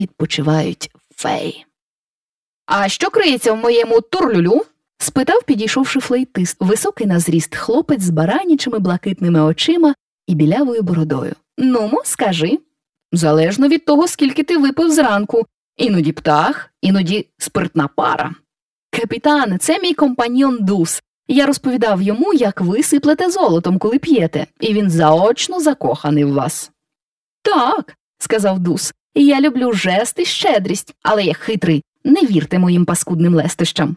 відпочивають феї. «А що криється в моєму турлюлю?» – спитав, підійшовши флейтист, високий на зріст хлопець з баранячими блакитними очима і білявою бородою. «Нумо, скажи». «Залежно від того, скільки ти випив зранку. Іноді птах, іноді спиртна пара». «Капітане, це мій компаньйон Дус. Я розповідав йому, як ви сиплете золотом, коли п'єте, і він заочно закоханий в вас». «Так», – сказав Дус, – «я люблю жест і щедрість, але я хитрий. Не вірте моїм паскудним лестощам».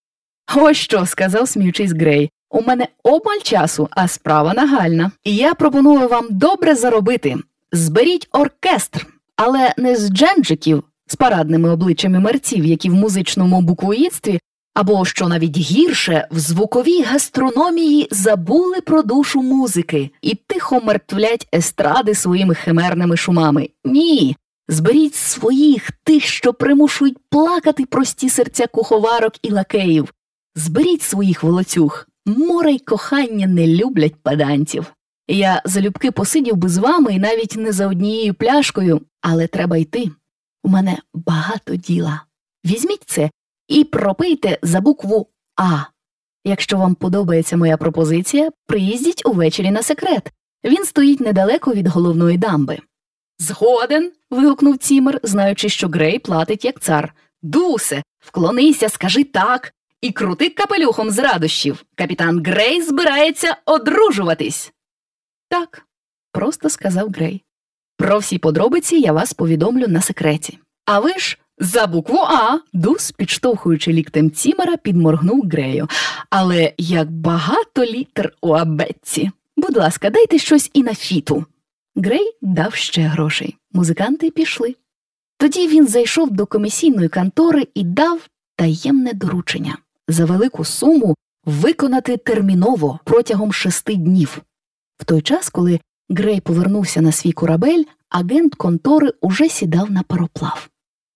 «Ось що», – сказав, сміючись Грей, – «у мене обмаль часу, а справа нагальна. І я пропоную вам добре заробити. Зберіть оркестр, але не з дженджиків, з парадними обличчями мерців, які в музичному буквоїдстві, або, що навіть гірше, в звуковій гастрономії забули про душу музики і тихо мертвлять естради своїми химерними шумами. Ні, зберіть своїх, тих, що примушують плакати прості серця куховарок і лакеїв. Зберіть своїх волоцюг. Море й кохання не люблять педантів. Я залюбки посидів би з вами і навіть не за однією пляшкою, але треба йти. У мене багато діла. Візьміть це і пропийте за букву «А». Якщо вам подобається моя пропозиція, приїздіть увечері на секрет. Він стоїть недалеко від головної дамби». «Згоден», – вигукнув Цімер, знаючи, що Грей платить як цар. «Дусе, вклонися, скажи так і крути капелюхом з радощів. Капітан Грей збирається одружуватись». «Так», – просто сказав Грей. «Про всі подробиці я вас повідомлю на секреті. А ви ж за букву «А», – Дус, підштовхуючи ліктем Цімера, підморгнув Грею. «Але як багато літер у абетці. Будь ласка, дайте щось і на фіту». Грей дав ще грошей. Музиканти пішли. Тоді він зайшов до комісійної контори і дав таємне доручення – за велику суму виконати терміново протягом 6 днів. В той час, коли Грей повернувся на свій корабель, агент контори уже сідав на пароплав.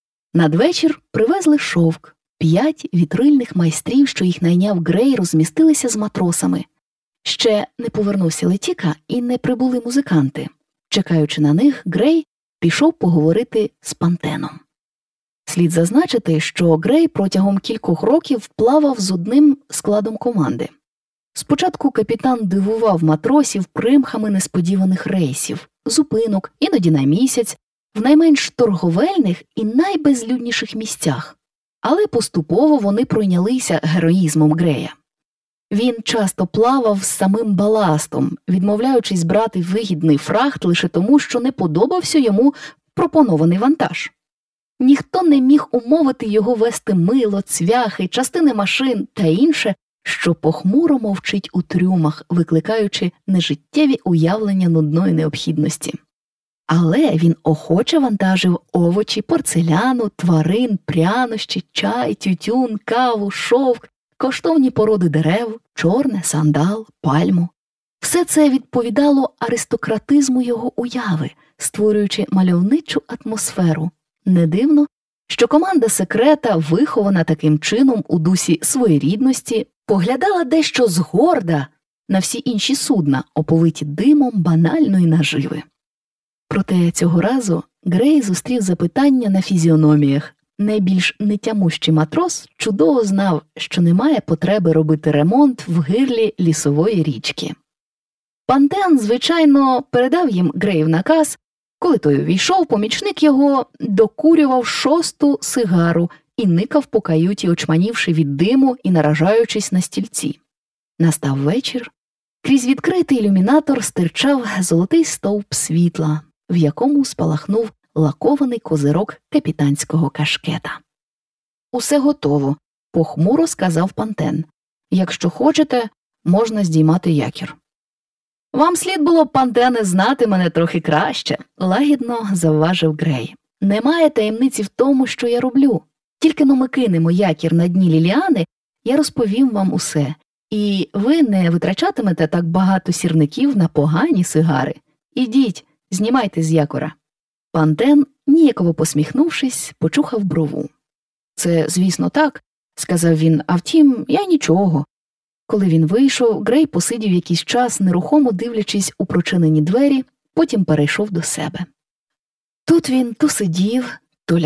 Надвечір привезли шовк. 5 вітрильних майстрів, що їх найняв Грей, розмістилися з матросами. Ще не повернувся Летіка і не прибули музиканти. Чекаючи на них, Грей пішов поговорити з Пантеном. Слід зазначити, що Грей протягом кількох років плавав з одним складом команди. Спочатку капітан дивував матросів примхами несподіваних рейсів, зупинок, іноді на місяць, в найменш торговельних і найбезлюдніших місцях. Але поступово вони пройнялися героїзмом Грея. Він часто плавав з самим баластом, відмовляючись брати вигідний фрахт лише тому, що не подобався йому пропонований вантаж. Ніхто не міг умовити його вести мило, цвяхи, частини машин та інше, що похмуро мовчить у трюмах, викликаючи нежиттєві уявлення нудної необхідності. Але він охоче вантажив овочі, порцеляну, тварин, прянощі, чай, тютюн, каву, шовк, коштовні породи дерев, чорне, сандал, пальму. Все це відповідало аристократизму його уяви, створюючи мальовничу атмосферу. Не дивно, що команда секрета, вихована таким чином у дусі своєрідності, поглядала дещо згорда на всі інші судна, оповиті димом банальної наживи. Проте цього разу Грей зустрів запитання на фізіономіях. Найбільш нетямущий матрос чудово знав, що немає потреби робити ремонт в гирлі лісової річки. Пантен, звичайно, передав їм Греїв наказ. Коли той увійшов, помічник його докурював 6-ту сигару і никав по каюті, очманівши від диму і наражаючись на стільці. Настав вечір. Крізь відкритий ілюмінатор стирчав золотий стовп світла, в якому спалахнув лакований козирок капітанського кашкета. «Усе готово», – похмуро сказав Пантен. «Якщо хочете, можна здіймати якір». «Вам слід було, Пантене, знати мене трохи краще», – лагідно завважив Грей. «Немає таємниці в тому, що я роблю. Тільки но ми кинемо якір на дні Ліліани, я розповім вам усе. І ви не витрачатимете так багато сірників на погані сигари. Ідіть, знімайте з якора». Пантен, ніяково посміхнувшись, почухав брову. «Це, звісно, так», – сказав він, – «а втім, я нічого». Коли він вийшов, Грей посидів якийсь час, нерухомо дивлячись у прочинені двері, потім перейшов до себе. Тут він то сидів,